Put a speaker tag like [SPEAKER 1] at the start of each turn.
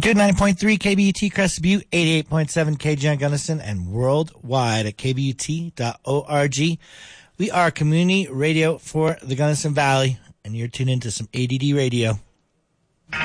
[SPEAKER 1] do 90.3 KBUT Crested Butte, 88.7 KGN Gunnison, and worldwide at kbut.org. We are community radio for the Gunnison Valley, and you're tuned into some ADD radio.